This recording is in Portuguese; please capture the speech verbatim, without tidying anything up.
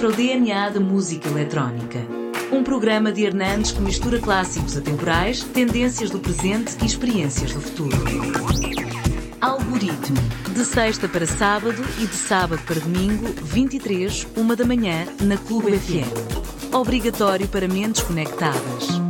encontra o D N A da música eletrónica. Um programa de Hernandes que mistura clássicos atemporais, tendências do presente e experiências do futuro. Algoritmo. De sexta para sábado e de sábado para domingo, vinte e três, uma da manhã, na Clube F M. Obrigatório para mentes conectadas.